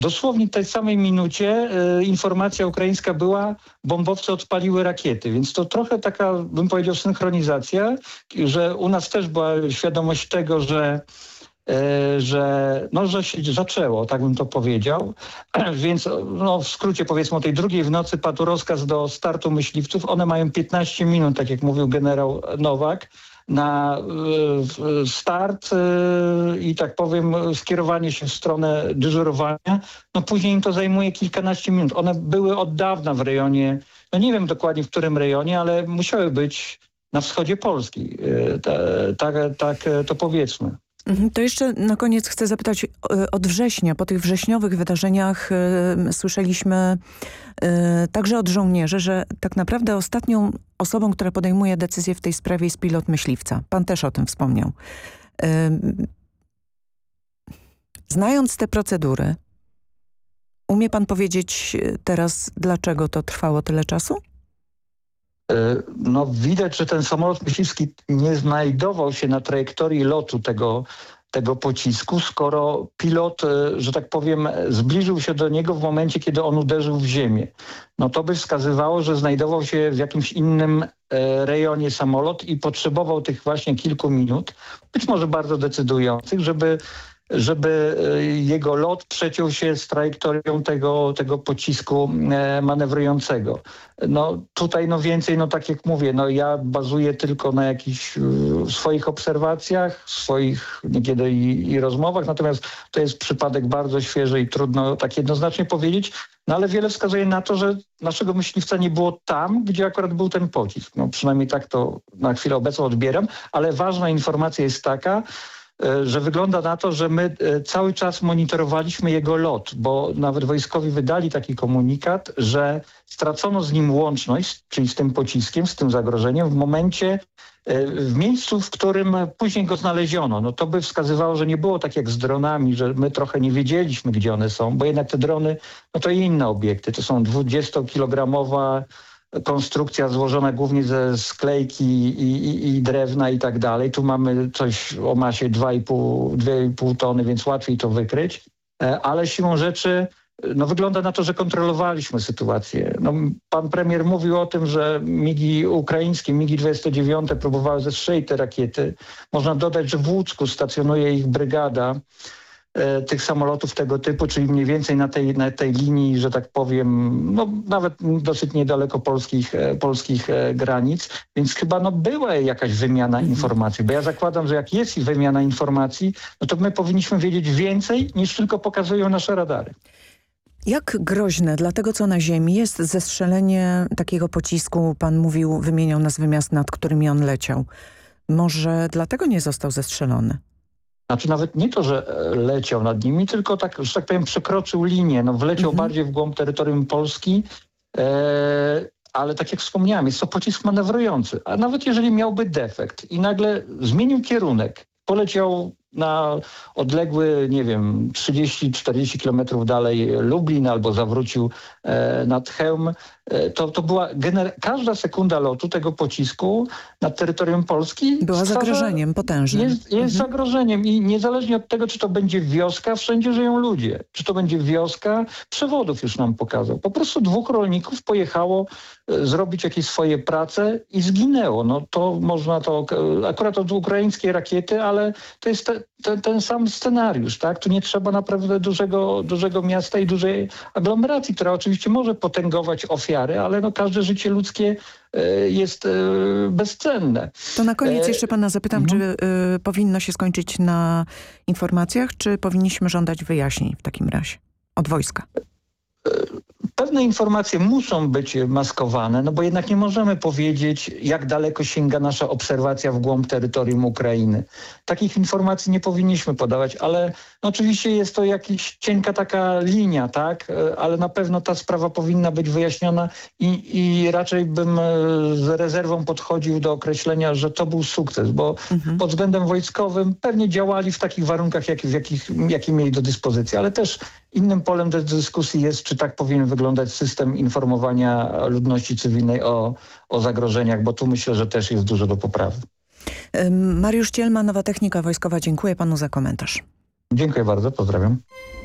dosłownie w tej samej minucie informacja ukraińska była, bombowce odpaliły rakiety, więc to trochę taka, bym powiedział, synchronizacja, że u nas też była świadomość tego, że się zaczęło, tak bym to powiedział. Więc w skrócie powiedzmy o tej drugiej w nocy padł rozkaz do startu myśliwców. One mają 15 minut, tak jak mówił generał Nowak, na start i tak powiem skierowanie się w stronę dyżurowania. Później im to zajmuje kilkanaście minut. One były od dawna w rejonie, nie wiem dokładnie w którym rejonie, ale musiały być na wschodzie Polski. Tak to powiedzmy. To jeszcze na koniec chcę zapytać od września. Po tych wrześniowych wydarzeniach słyszeliśmy także od żołnierzy, że tak naprawdę ostatnią osobą, która podejmuje decyzję w tej sprawie jest pilot myśliwca. Pan też o tym wspomniał. Znając te procedury, umie pan powiedzieć dlaczego to trwało tyle czasu? Widać, że ten samolot myśliwski nie znajdował się na trajektorii lotu tego pocisku, skoro pilot, że tak powiem, zbliżył się do niego w momencie, kiedy on uderzył w ziemię. To by wskazywało, że znajdował się w jakimś innym rejonie samolot i potrzebował tych właśnie kilku minut, być może bardzo decydujących, żeby jego lot przeciął się z trajektorią tego pocisku manewrującego. Tutaj więcej, tak jak mówię, ja bazuję tylko na jakichś swoich obserwacjach, swoich niekiedy i rozmowach, natomiast to jest przypadek bardzo świeży i trudno tak jednoznacznie powiedzieć, ale wiele wskazuje na to, że naszego myśliwca nie było tam, gdzie akurat był ten pocisk. Przynajmniej tak to na chwilę obecną odbieram, ale ważna informacja jest taka, że wygląda na to, że my cały czas monitorowaliśmy jego lot, bo nawet wojskowi wydali taki komunikat, że stracono z nim łączność, czyli z tym pociskiem, z tym zagrożeniem w miejscu, w którym później go znaleziono. To by wskazywało, że nie było tak jak z dronami, że my trochę nie wiedzieliśmy, gdzie one są, bo jednak te drony, to inne obiekty. To są 20-kilogramowa konstrukcja złożona głównie ze sklejki i drewna i tak dalej. Tu mamy coś o masie 2,5 tony, więc łatwiej to wykryć. Ale siłą rzeczy wygląda na to, że kontrolowaliśmy sytuację. Pan premier mówił o tym, że ukraińskie MiG-29 próbowały zestrzelić te rakiety. Można dodać, że w Łucku stacjonuje ich brygada tych samolotów tego typu, czyli mniej więcej na tej linii, że tak powiem, nawet dosyć niedaleko polskich granic, więc chyba była jakaś wymiana informacji, bo ja zakładam, że jak jest wymiana informacji, to my powinniśmy wiedzieć więcej niż tylko pokazują nasze radary. Jak groźne dla tego, co na ziemi jest zestrzelenie takiego pocisku, pan wymieniał nazwy miast, nad którymi on leciał. Może dlatego nie został zestrzelony? Nawet nie to, że leciał nad nimi, tylko tak, że tak powiem, przekroczył linię. Wleciał bardziej w głąb terytorium Polski, ale tak jak wspomniałem, jest to pocisk manewrujący. A nawet jeżeli miałby defekt i nagle zmienił kierunek, poleciał na odległy, 30-40 kilometrów dalej Lublin albo zawrócił nad Chełm, to była każda sekunda lotu tego pocisku nad terytorium Polski była zagrożeniem potężnym. Jest zagrożeniem i niezależnie od tego, czy to będzie wioska, wszędzie żyją ludzie. Czy to będzie wioska, przewodów już nam pokazał. Po prostu 2 rolników pojechało zrobić jakieś swoje prace i zginęło. To można akurat od ukraińskiej rakiety, ale to jest ten sam scenariusz, tak? Tu nie trzeba naprawdę dużego miasta i dużej aglomeracji, która oczywiście może potęgować ofiary, ale każde życie ludzkie jest bezcenne. To na koniec jeszcze pana zapytam, czy powinno się skończyć na informacjach, czy powinniśmy żądać wyjaśnień w takim razie od wojska? Pewne informacje muszą być maskowane, bo jednak nie możemy powiedzieć, jak daleko sięga nasza obserwacja w głąb terytorium Ukrainy. Takich informacji nie powinniśmy podawać, ale oczywiście jest to jakaś cienka taka linia, tak? Ale na pewno ta sprawa powinna być wyjaśniona i raczej bym z rezerwą podchodził do określenia, że to był sukces, bo pod względem wojskowym pewnie działali w takich warunkach, jakie mieli do dyspozycji, ale też innym polem do dyskusji jest, czy tak powinien wyglądać system informowania ludności cywilnej o zagrożeniach, bo tu myślę, że też jest dużo do poprawy. Mariusz Cielma, Nowa Technika Wojskowa. Dziękuję panu za komentarz. Dziękuję bardzo, pozdrawiam.